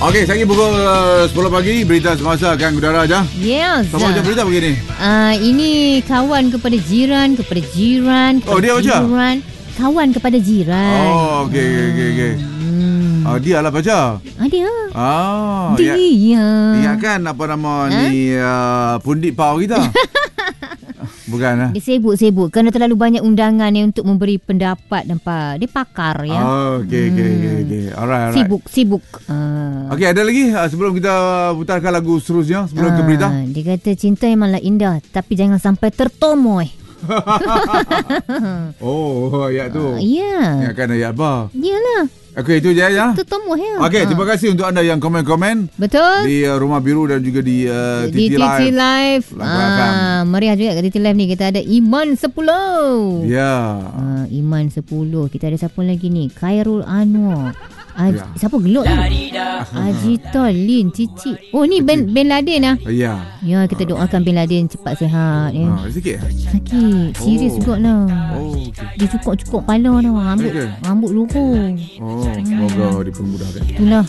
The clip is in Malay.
Okey, saya lagi pukul 10 pagi. Berita semasa akan udara je. Yes. Sama macam berita begini. Ini kawan kepada jiran, Oh, dia baca? jiran, kawan kepada jiran. Oh, okey. Dia lah baca. Dia. Dia. Ingatkan apa nama ni pundit pau kita. Bukan lah. Dia sibuk kerana terlalu banyak undangan ni untuk memberi pendapat. Nampak dia pakar ya. Okey. Alright. Sibuk. Okey, ada lagi sebelum kita putarkan lagu seterusnya sebelum ke berita. Dia kata cinta memanglah indah, tapi jangan sampai tertomoy. Ayat tu. Ya. Ingatkan ayat apa? Yalah. Okey, itu je ya. Tertomoy ya. Okey, terima kasih untuk anda yang komen-komen. Betul. Di Rumah Biru dan juga di di TT Live. Meriah juga kat TT Live ni. Kita ada Iman 10. Ya. Iman 10. Kita ada siapa lagi ni? Khairul Anwar. Siapa gelok tu? Ajita Lin Cici. Oh, ni Ben Laden lah. Ya. Ya, kita doakan Ben Laden cepat sihat ya. Sikit. Sakit. Serius juga lah. Okay. Dia cukup kepala dah. Rambut luruh. Semoga dipermudahkan. Itulah.